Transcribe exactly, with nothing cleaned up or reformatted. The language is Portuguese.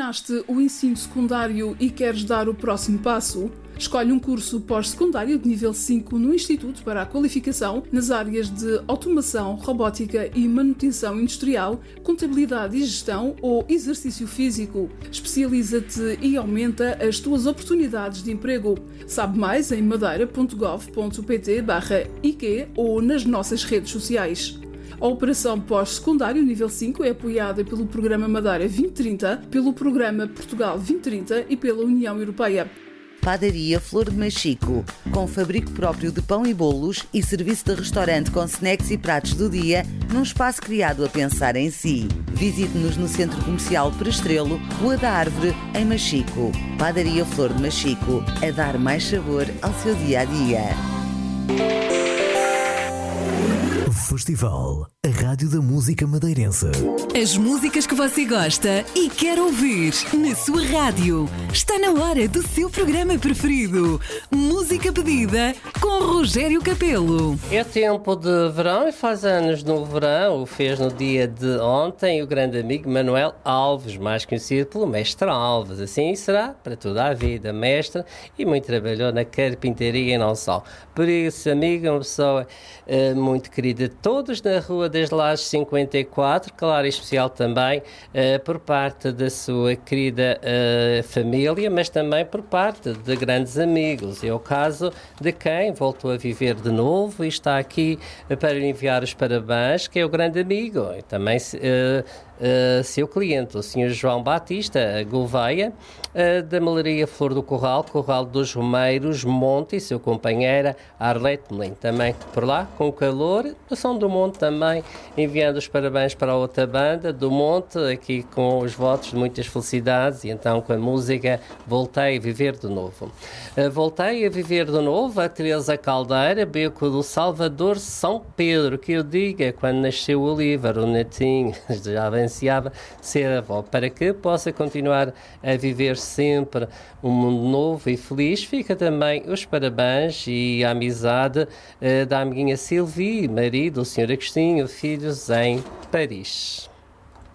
Terminaste o ensino secundário e queres dar o próximo passo? Escolhe um curso pós-secundário de nível cinco no Instituto para a Qualificação nas áreas de automação, robótica e manutenção industrial, contabilidade e gestão ou exercício físico. Especializa-te e aumenta as tuas oportunidades de emprego. Sabe mais em madeira ponto gov ponto pt barra I Q ou nas nossas redes sociais. A Operação Pós-Secundário Nível cinco é apoiada pelo Programa Madeira vinte trinta, pelo Programa Portugal vinte trinta e pela União Europeia. Padaria Flor de Machico, com fabrico próprio de pão e bolos e serviço de restaurante com snacks e pratos do dia, num espaço criado a pensar em si. Visite-nos no Centro Comercial Prestrelo, Rua da Árvore, em Machico. Padaria Flor de Machico, a dar mais sabor ao seu dia-a-dia. Festival, a Rádio da Música Madeirense. As músicas que você gosta e quer ouvir na sua rádio. Está na hora do seu programa preferido. Música pedida com Rogério Capelo. É tempo de verão e faz anos no verão. O fez no dia de ontem o grande amigo Manuel Alves, mais conhecido pelo Mestre Alves. Assim será para toda a vida. Mestre e muito trabalhou na carpintaria e não só. Por isso, amigo, é uma pessoa uh, muito querida de todos na Rua das Lajes cinquenta e quatro, claro, em especial também uh, por parte da sua querida uh, família, mas também por parte de grandes amigos. É o caso de quem voltou a viver de novo e está aqui uh, para lhe enviar os parabéns, que é o grande amigo e também uh, Uh, seu cliente, o senhor João Batista Gouveia, uh, da Malaria Flor do Corral, Corral dos Romeiros, Monte, e seu companheira Arlete Melim. Também por lá, com calor, o Som do Monte também, enviando os parabéns para a outra banda do Monte, aqui com os votos de muitas felicidades, e então com a música Voltei a Viver de Novo. Uh, voltei a Viver de Novo, a Teresa Caldeira, beco do Salvador São Pedro, que eu diga, quando nasceu o Oliver, o netinho, já vem ansiava ser avó, para que possa continuar a viver sempre um mundo novo e feliz. Fica também os parabéns e a amizade uh, da amiguinha Silvie, marido, o senhor Agostinho, filhos em Paris.